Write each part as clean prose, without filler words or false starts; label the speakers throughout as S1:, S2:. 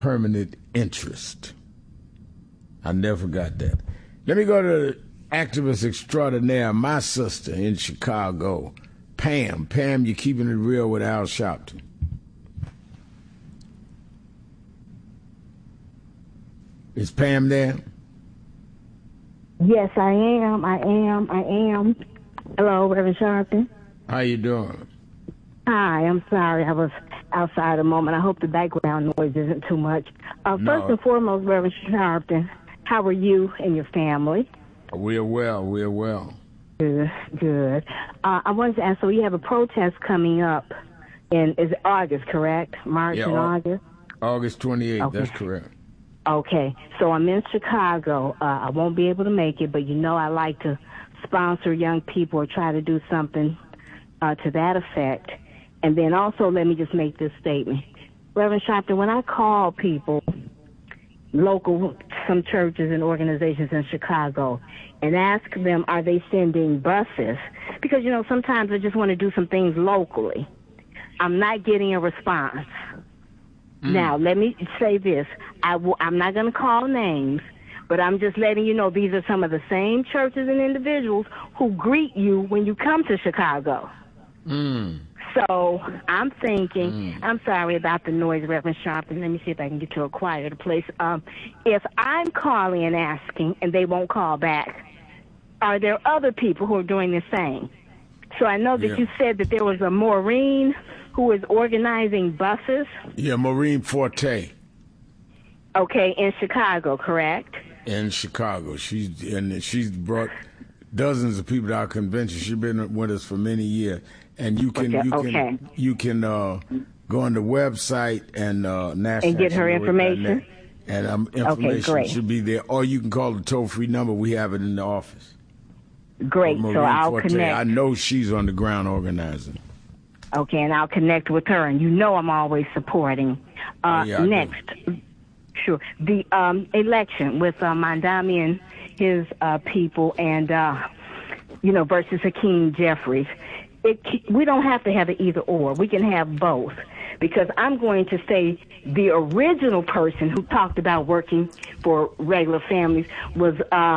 S1: permanent interest. I never got that. Let me go to activist extraordinaire, my sister in Chicago, Pam. Pam, you're keeping it real with Al Sharpton. Is Pam there?
S2: Yes, I am. Hello, Reverend Sharpton.
S1: How you doing?
S2: Hi, I'm sorry. I was outside a moment. I hope the background noise isn't too much. First and foremost, Reverend Sharpton, how are you and your family?
S1: We're well.
S2: Good. I wanted to ask, so you have a protest coming up is it August, correct? March and August?
S1: August 28th, okay. That's correct.
S2: Okay, so I'm in Chicago. I won't be able to make it, but I like to sponsor young people or try to do something to that effect. And then also, let me just make this statement. Reverend Sharpton, when I call people, some churches and organizations in Chicago, and ask them, are they sending buses? Because, sometimes I just want to do some things locally. I'm not getting a response. Now, let me say this. I'm not going to call names, but I'm just letting you know these are some of the same churches and individuals who greet you when you come to Chicago. So I'm thinking, I'm sorry about the noise, Reverend Sharpton. Let me see if I can get to a quieter place. If I'm calling and asking and they won't call back, are there other people who are doing the same? So I know that you said that there was a Maureen who is organizing buses. Yeah,
S1: Maureen Forte.
S2: Okay, in Chicago, correct?
S1: In Chicago. She's brought dozens of people to our convention. She's been with us for many years. And you can go on the website and national
S2: and get her information.
S1: And information should be there. Or you can call the toll-free number. We have it in the office.
S2: Great. So I'll connect.
S1: I know she's on the ground organizing.
S2: Okay, and I'll connect with her. And I'm always supporting. Next. Sure. The election with Mondami and his people and, versus Hakeem Jeffries. We don't have to have an either or. We can have both. Because I'm going to say the original person who talked about working for regular families was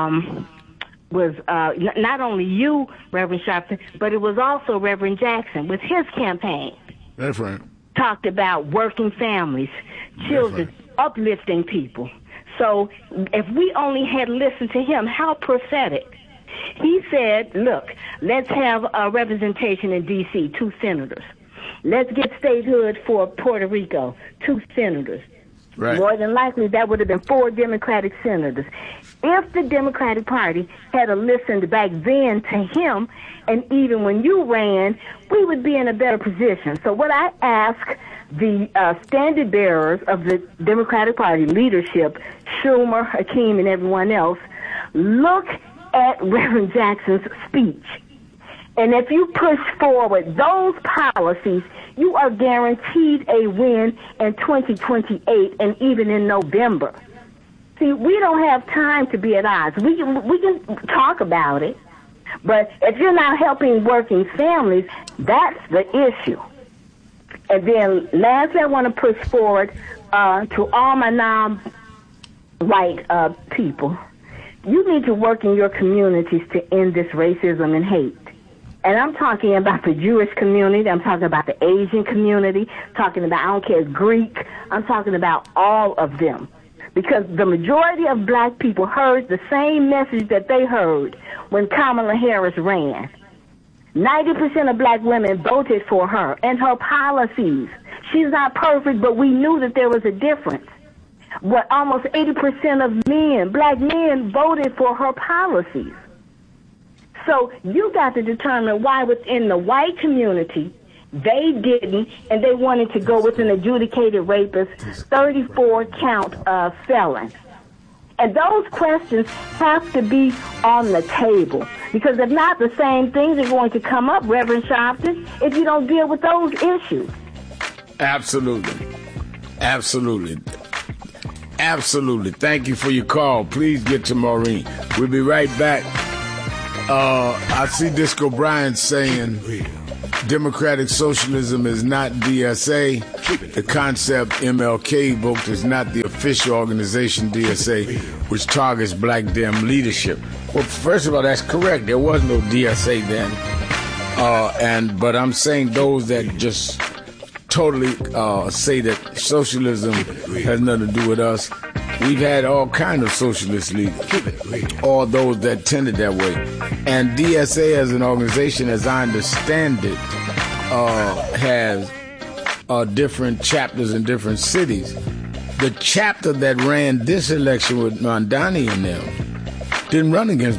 S2: not only you, Reverend Sharpton, but it was also Reverend Jackson with his campaign.
S1: That's right.
S2: Talked about working families, children, uplifting people. So if we only had listened to him, how prophetic. He said, look, let's have a representation in D.C., 2 senators. Let's get statehood for Puerto Rico, 2 senators. Right. More than likely, that would have been 4 Democratic senators. If the Democratic Party had listened back then to him, and even when you ran, we would be in a better position. So what I ask the standard bearers of the Democratic Party leadership, Schumer, Hakeem, and everyone else, look at Reverend Jackson's speech. And if you push forward those policies, you are guaranteed a win in 2028 and even in November. See, we don't have time to be at odds. We can talk about it, but if you're not helping working families, that's the issue. And then lastly, I want to push forward to all my non-white people. You need to work in your communities to end this racism and hate. And I'm talking about the Jewish community. I'm talking about the Asian community. Talking about, I don't care, Greek. I'm talking about all of them. Because the majority of black people heard the same message that they heard when Kamala Harris ran. 90% of black women voted for her and her policies. She's not perfect, but we knew that there was a difference. What almost 80% of men, black men, voted for her policies. So you got to determine why within the white community they didn't, and they wanted to go with an adjudicated rapist, 34-count felon. And those questions have to be on the table. Because if not, the same things are going to come up, Reverend Sharpton, if you don't deal with those issues.
S1: Absolutely. Absolutely. Absolutely. Thank you for your call. Please get to Maureen. We'll be right back. I see Disco Brian saying democratic socialism is not DSA. The concept MLK evoked is not the official organization DSA, which targets black Dem leadership. Well, first of all, that's correct. There was no DSA then. But I'm saying those that just totally say that socialism has nothing to do with us. We've had all kinds of socialist leaders, all those that tended that way. And DSA as an organization, as I understand it, has different chapters in different cities. The chapter that ran this election with Mondani and them didn't run against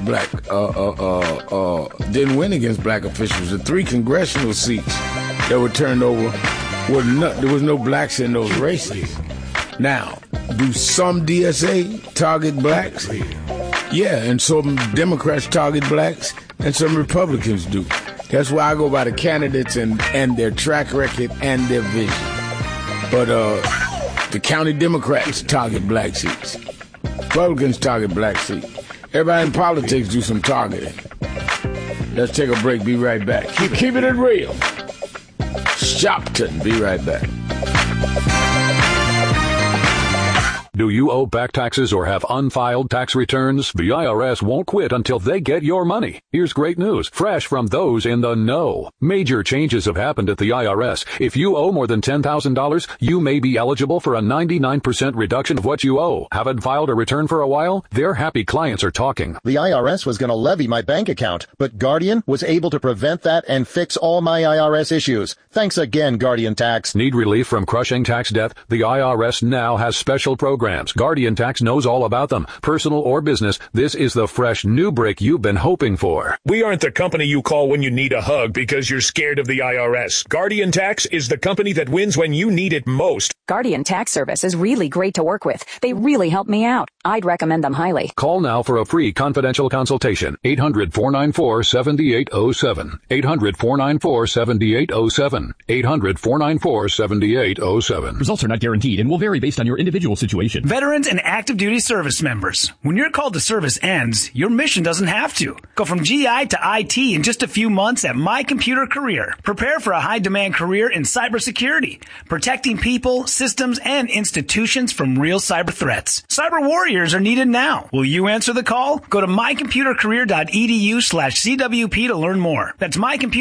S1: didn't win against black officials. The 3 congressional seats that were turned over, there was no blacks in those races. Now, do some DSA target blacks? Yeah, and some Democrats target blacks, and some Republicans do. That's why I go by the candidates and their track record and their vision. But the county Democrats target black seats. Republicans target black seats. Everybody in politics do some targeting. Let's take a break. Be right back. Keep it real. Shopton. Be right back.
S3: Do you owe back taxes or have unfiled tax returns? The IRS won't quit until they get your money. Here's great news, fresh from those in the know. Major changes have happened at the IRS. If you owe more than $10,000, you may be eligible for a 99% reduction of what you owe. Haven't filed a return for a while? Their happy clients are talking.
S4: The IRS was going to levy my bank account, but Guardian was able to prevent that and fix all my IRS issues. Thanks again, Guardian Tax.
S3: Need relief from crushing tax debt? The IRS now has special programs. Guardian Tax knows all about them. Personal or business, this is the fresh new break you've been hoping for.
S5: We aren't the company you call when you need a hug because you're scared of the IRS. Guardian Tax is the company that wins when you need it most.
S6: Guardian Tax Service is really great to work with. They really help me out. I'd recommend them highly.
S3: Call now for a free confidential consultation. 800-494-7807. 800-494-7807. 800-494-7807.
S7: Results are not guaranteed and will vary based on your individual situation.
S8: Veterans and active duty service members. When your call to service ends, your mission doesn't have to. Go from GI to IT in just a few months at My Computer Career. Prepare for a high-demand career in cybersecurity, protecting people, systems, and institutions from real cyber threats. Cyber warriors are needed now. Will you answer the call? Go to mycomputercareer.edu/CWP to learn more. That's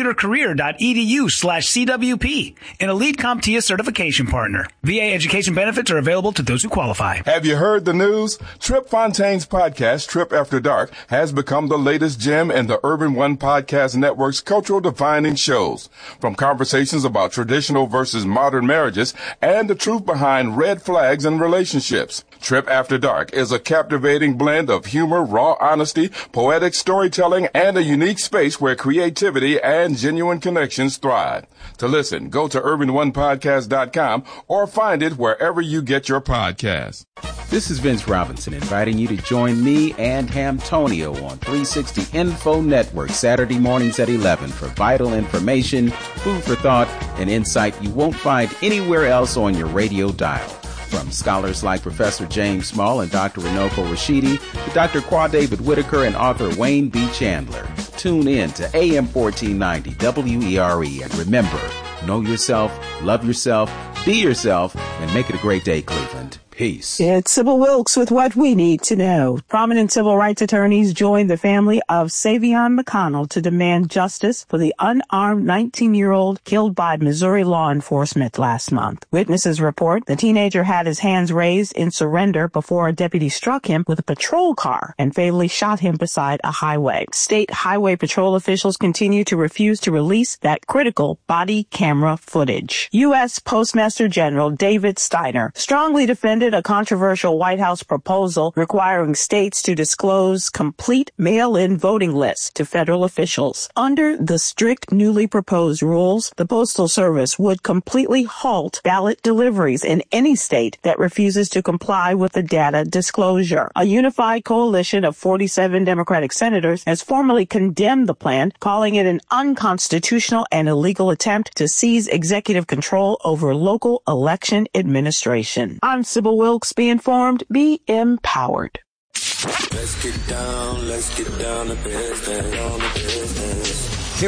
S8: mycomputercareer.edu/CWP, an elite CompTIA certification partner. VA education benefits are available to those who qualify.
S9: Have you heard the news? Trip Fontaine's podcast, Trip After Dark, has become the latest gem in the Urban One Podcast Network's cultural defining shows. From conversations about traditional versus modern marriages and the truth behind red flags in relationships. Trip After Dark is a captivating blend of humor, raw honesty, poetic storytelling, and a unique space where creativity and genuine connections thrive. To listen, go to urbanonepodcast.com or find it wherever you get your podcasts.
S10: This is Vince Robinson inviting you to join me and Hamtonio on 360 Info Network Saturday mornings at 11 for vital information, food for thought, and insight you won't find anywhere else on your radio dial. From scholars like Professor James Small and Dr. Runoko Rashidi to Dr. Qua David Whitaker and author Wayne B. Chandler. Tune in to AM 1490 WERE and remember, know yourself, love yourself, be yourself, and make it a great day, Cleveland. Peace.
S11: It's Sybil Wilkes with what we need to know. Prominent civil rights attorneys joined the family of Savion McConnell to demand justice for the unarmed 19-year-old killed by Missouri law enforcement last month. Witnesses report the teenager had his hands raised in surrender before a deputy struck him with a patrol car and fatally shot him beside a highway. State highway patrol officials continue to refuse to release that critical body camera footage. U.S. Postmaster General David Steiner strongly defended a controversial White House proposal requiring states to disclose complete mail-in voting lists to federal officials. Under the strict newly proposed rules, the Postal Service would completely halt ballot deliveries in any state that refuses to comply with the data disclosure. A unified coalition of 47 Democratic senators has formally condemned the plan, calling it an unconstitutional and illegal attempt to seize executive control over local election administration. I'm Sybil Wilkes. Be informed, be empowered.
S12: Let's get down to business.